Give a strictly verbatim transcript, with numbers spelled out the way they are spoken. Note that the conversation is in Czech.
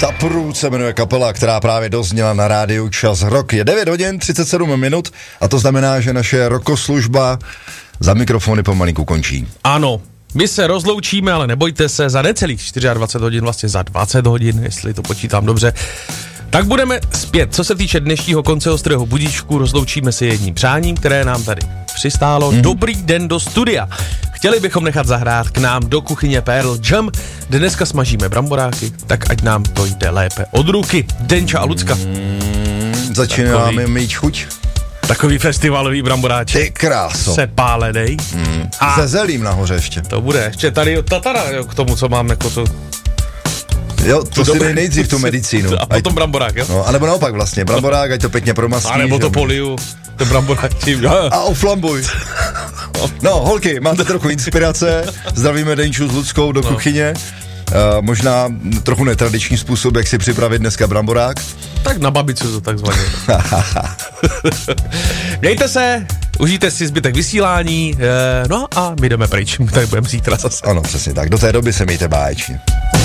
Taproot se jmenuje kapela, která právě dozněla na rádiu Čas Rock. Je devět hodin třicet sedm minut a to znamená, že naše rokoslužba za mikrofony pomalinku končí. Ano, my se rozloučíme, ale nebojte se, za necelých dvacet čtyři hodin, vlastně za dvacet hodin, jestli to počítám dobře, tak budeme zpět. Co se týče dnešního konce Ostrého budíčku, rozloučíme se jedním přáním, které nám tady přistálo. Mm. Dobrý den do studia. Chtěli bychom nechat zahrát k nám do kuchyně Pearl Jam. Dneska smažíme bramboráky, tak ať nám to jde lépe od ruky. Denča a Lucka. Mm, začínáme mít chuť. Takový festivalový bramboráček. Ty kráso. Sepálenej. Mm. A se zelím nahoře ještě. To bude ještě tady tatara, jo, k tomu, co mám jako to... Jo, to si dej nejdřív tu medicínu. A potom bramborák, jo? No, anebo naopak vlastně, bramborák, ať to pěkně promastí. A nebo to poliju, to bramborák tím. A oflambuj. No, holky, máte trochu inspirace, zdravíme Denču s Luckou do no. kuchyně. Uh, možná trochu netradiční způsob, jak si připravit dneska bramborák. Tak na babicu to takzvaně. Mějte se, užijte si zbytek vysílání, no a my jdeme pryč, tak budeme zítra zase. Ano, přesně tak, do té doby se mějte báječně.